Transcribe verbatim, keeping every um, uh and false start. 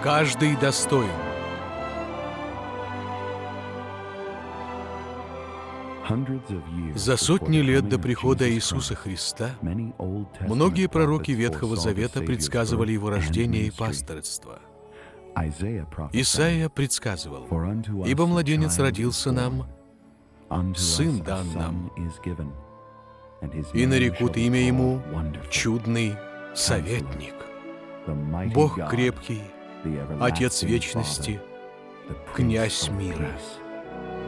Каждый достоин. За сотни лет до прихода Иисуса Христа многие пророки Ветхого Завета предсказывали Его рождение и пастырство. Исаия предсказывал: «Ибо младенец родился нам, сын дан нам, и нарекут имя Ему Чудный Советник, Бог крепкий, Отец вечности, Князь мира».